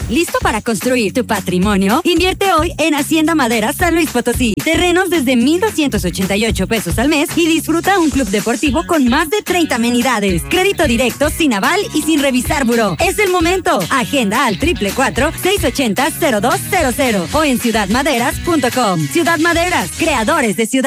¿Listo para construir tu patrimonio? Invierte hoy en Hacienda Madera San Luis Potosí. Terrenos desde 1,288 pesos al mes y disfruta un club deportivo con más de 30 amenidades. Crédito directo, sin aval y sin revisar buró. Es el momento. Agenda al 444-680-0200 o en ciudadmaderas.com. Ciudad Maderas, creadores de ciudad.